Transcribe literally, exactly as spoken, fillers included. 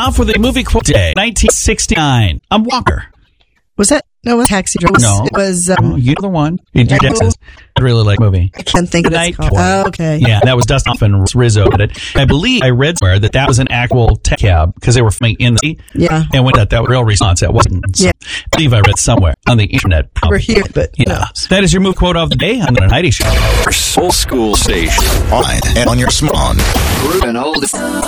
off with a movie quote day, nineteen sixty-nine. I'm Walker. Was that? No, it was Taxi Driver. No. It was, um, oh, you know the one. Your dad says, I really like the movie. I can't think of The what Night it's called. Court. Oh, okay. Yeah, that was Dustin Hoffman and Rizzo did it. I believe I read somewhere that that was an actual tech cab because they were filming in the city. Yeah. And when that, that was a real response, that wasn't. So Yeah. I believe I read somewhere on the internet. We're here, but Yeah. no. So that is your move quote of the day on the Heidi Show. Soul School Station. On and on your smartphone. Group and old.